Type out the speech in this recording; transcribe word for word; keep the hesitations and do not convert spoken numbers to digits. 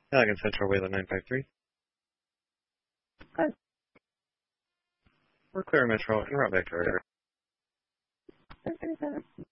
Allegan Central, Wayland nine five three. Good. We're clear Metro and route back to our area. That's